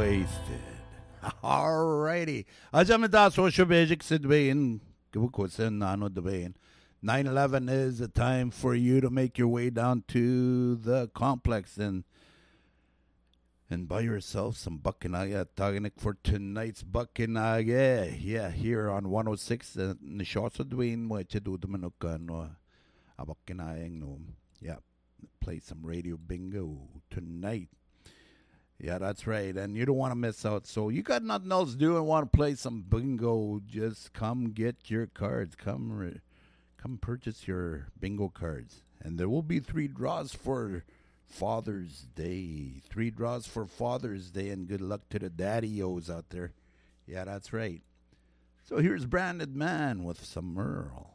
wasted. Alrighty. Ajam da social basic sidwain. Gibukosen nano debain. 9/11 is the time for you to make your way down to the complex and buy yourself some Bakinaya Taganik for tonight's Bakinaya. Yeah, here on 106 Nishosa Dwayne Moechedu Manukan Abakinayang no. Yeah, play some radio bingo tonight. Yeah, that's right. And you don't want to miss out. So you got nothing else to do and want to play some bingo, just come get your cards. Come purchase your bingo cards. And there will be 3 draws for Father's Day. 3 draws for Father's Day, and good luck to the daddy-os out there. Yeah, that's right. So here's Branded Man with some Merle.